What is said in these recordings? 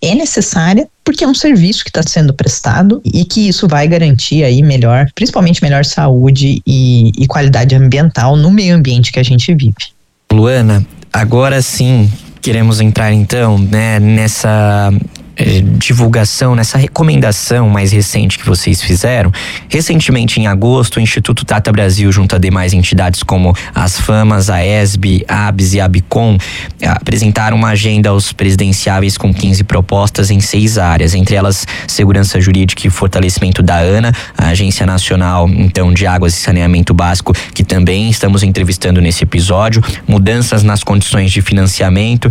é necessária porque é um serviço que está sendo prestado e que isso vai garantir aí principalmente melhor saúde e qualidade ambiental no meio ambiente que a gente vive. Luana, agora sim queremos entrar então, né, nessa divulgação, nessa recomendação mais recente que vocês fizeram. Recentemente, em agosto, o Instituto Tata Brasil, junto a demais entidades como as FAMAS, a ESB, a ABS e a ABCOM, apresentaram uma agenda aos presidenciáveis com 15 propostas em 6 áreas, entre elas segurança jurídica e fortalecimento da ANA, a Agência Nacional, então, de Águas e Saneamento Básico, que também estamos entrevistando nesse episódio, mudanças nas condições de financiamento,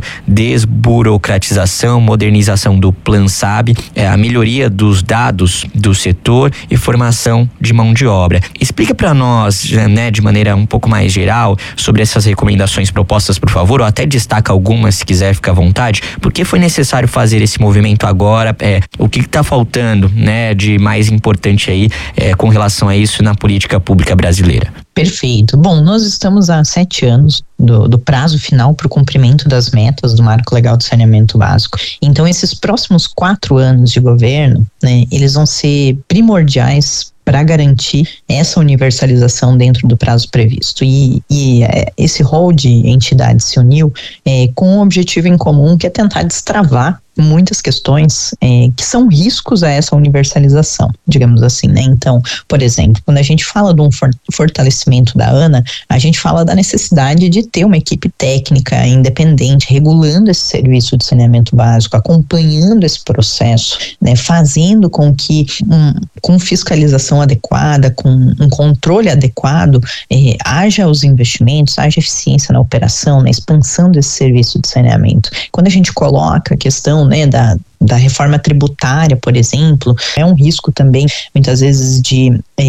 desburocratização, modernização do Plan SAB, a melhoria dos dados do setor e formação de mão de obra. Explica para nós, né, de maneira um pouco mais geral, sobre essas recomendações propostas, por favor, ou até destaca algumas, se quiser, fica à vontade. Por que foi necessário fazer esse movimento agora? O que está faltando, né, de mais importante aí com relação a isso na política pública brasileira? Perfeito. Bom, nós estamos há 7 anos do prazo final para o cumprimento das metas do Marco Legal de Saneamento Básico. Então, esses próximos 4 anos de governo, né, eles vão ser primordiais para garantir essa universalização dentro do prazo previsto. E esse rol de entidades se uniu com um objetivo em comum, que é tentar destravar muitas questões que são riscos a essa universalização, digamos assim, né? Então, por exemplo, quando a gente fala de um fortalecimento da ANA, a gente fala da necessidade de ter uma equipe técnica independente, regulando esse serviço de saneamento básico, acompanhando esse processo, né? Fazendo com que, com fiscalização adequada, com um controle adequado, haja os investimentos, haja eficiência na operação, na expansão desse serviço de saneamento. Quando a gente coloca a questão, né, da reforma tributária, por exemplo, é um risco também, muitas vezes, de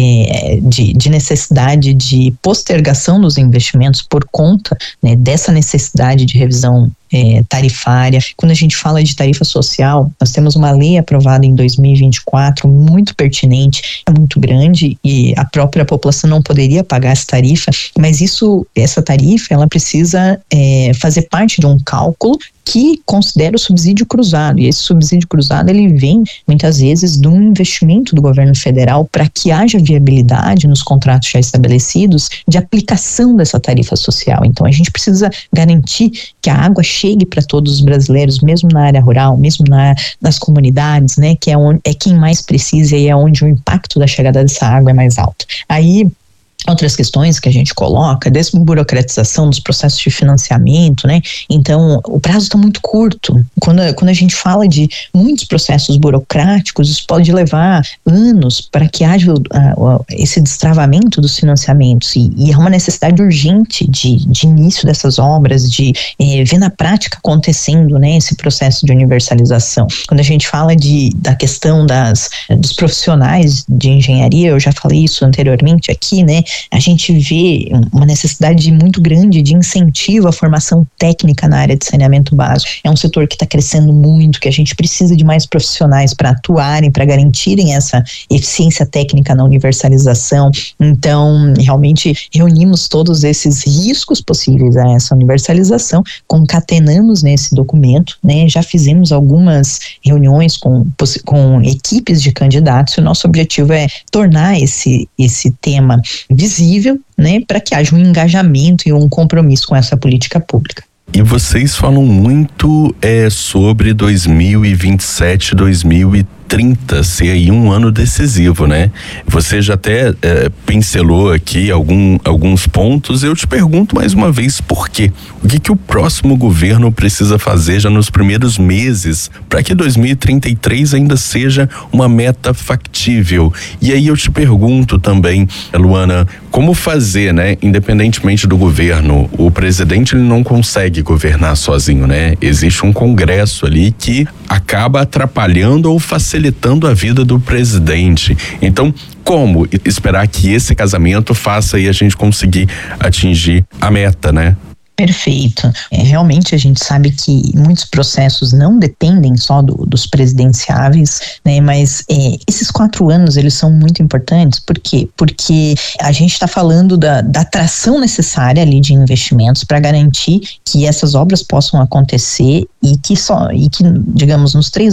necessidade de postergação dos investimentos por conta, né, dessa necessidade de revisão tarifária. Quando a gente fala de tarifa social, nós temos uma lei aprovada em 2024 muito pertinente, muito grande, e a própria população não poderia pagar essa tarifa, mas essa tarifa, ela precisa fazer parte de um cálculo que considera o subsídio cruzado, e esse subsídio cruzado, ele vem muitas vezes de um investimento do governo federal para que haja viabilidade nos contratos já estabelecidos de aplicação dessa tarifa social. Então a gente precisa garantir que a água chegue para todos os brasileiros, mesmo na área rural, mesmo nas comunidades, né, que é quem mais precisa e é onde o impacto da chegada dessa água é mais alto. Aí, outras questões que a gente coloca, desburocratização dos processos de financiamento, né? Então, o prazo está muito curto. Quando a gente fala de muitos processos burocráticos, isso pode levar anos para que haja esse destravamento dos financiamentos, e é uma necessidade urgente de início dessas obras, de ver na prática acontecendo, né, esse processo de universalização. Quando a gente fala da questão dos profissionais de engenharia, eu já falei isso anteriormente aqui, né? A gente vê uma necessidade muito grande de incentivo à formação técnica na área de saneamento básico. É um setor que está crescendo muito, que a gente precisa de mais profissionais para atuarem, para garantirem essa eficiência técnica na universalização. Então, realmente, reunimos todos esses riscos possíveis a essa universalização, concatenamos nesse documento, né? Já fizemos algumas reuniões com equipes de candidatos, e o nosso objetivo é tornar esse tema visível, né, para que haja um engajamento e um compromisso com essa política pública. E vocês falam muito sobre 2027, 2030 ser aí um ano decisivo, né? Você já até pincelou aqui alguns pontos. Eu te pergunto mais uma vez por quê? O que o próximo governo precisa fazer já nos primeiros meses para que 2033 ainda seja uma meta factível? E aí eu te pergunto também, Luana, como fazer, né? Independentemente do governo, o presidente, ele não consegue governar sozinho, né? Existe um congresso ali que acaba atrapalhando ou facilitando a vida do presidente. Então, como esperar que esse casamento faça aí a gente conseguir atingir a meta, né? Perfeito. Realmente a gente sabe que muitos processos não dependem só dos presidenciáveis, né? Mas esses 4 anos, eles são muito importantes. Por quê? Porque a gente está falando da atração necessária ali de investimentos para garantir que essas obras possam acontecer e que, digamos, nos 3